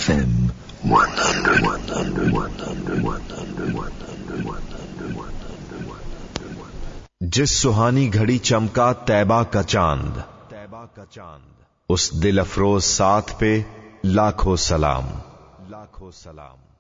FM 100. जिस सुहानी घड़ी चमका तैबा का चांद, उस दिल अफरोज साथ पे लाखों सलाम।